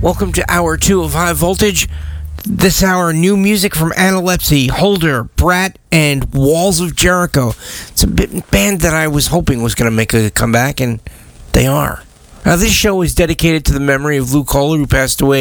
Welcome to Hour 2 of High Voltage. This hour, new music from Analepsy, Holder, Brat, and Walls of Jericho. It's a band that I was hoping was going to make a comeback, and they are. Now, this show is dedicated to the memory of Lou Kohler, who passed away